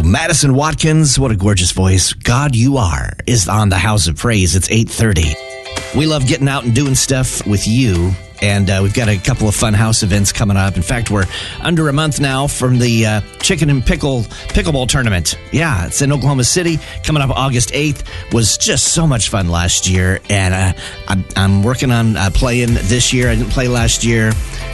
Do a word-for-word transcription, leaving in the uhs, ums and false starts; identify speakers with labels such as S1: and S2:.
S1: Madison Watkins, what a gorgeous voice. God You Are is on the House of Praise. It's eight thirty. We love getting out and doing stuff with you. And uh, we've got a couple of fun house events coming up. In fact, we're under a month now from the uh, Chicken and Pickle Pickleball Tournament. Yeah, it's in Oklahoma City, coming up August eighth. Was just so much fun last year. And uh, I'm, I'm working on uh, playing this year. I didn't play last year.